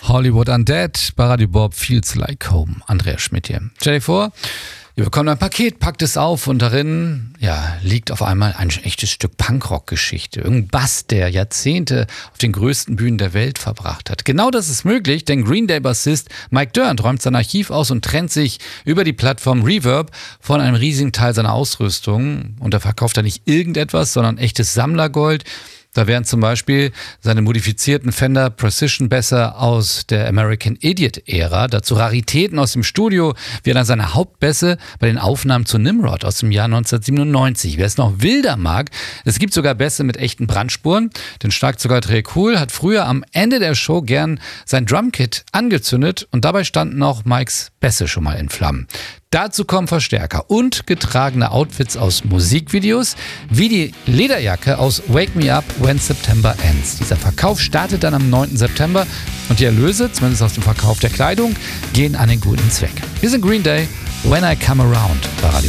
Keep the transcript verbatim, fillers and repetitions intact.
Hollywood Undead, bei Radio Bob, Feels Like Home. Andreas Schmidt hier. Stell dir vor, ihr bekommt ein Paket, packt es auf und darin ja, liegt auf einmal ein echtes Stück Punkrock-Geschichte. Irgendein Bass, der Jahrzehnte auf den größten Bühnen der Welt verbracht hat. Genau das ist möglich, denn Green Day-Bassist Mike Dirnt räumt sein Archiv aus und trennt sich über die Plattform Reverb von einem riesigen Teil seiner Ausrüstung. Und da verkauft er nicht irgendetwas, sondern echtes Sammlergold. Da wären zum Beispiel seine modifizierten Fender Precision Bässe aus der American Idiot-Ära, dazu Raritäten aus dem Studio, wie einer seiner Hauptbässe bei den Aufnahmen zu Nimrod aus dem Jahr neunzehnhundertsiebenundneunzig. Wer es noch wilder mag, es gibt sogar Bässe mit echten Brandspuren, denn Schlagzeuger Trey Cool hat früher am Ende der Show gern sein Drumkit angezündet und dabei standen auch Mikes Bässe schon mal in Flammen. Dazu kommen Verstärker und getragene Outfits aus Musikvideos, wie die Lederjacke aus Wake Me Up When September Ends. Dieser Verkauf startet dann am neunten September und die Erlöse, zumindest aus dem Verkauf der Kleidung, gehen an den guten Zweck. Wir sind Green Day, When I Come Around bei Radio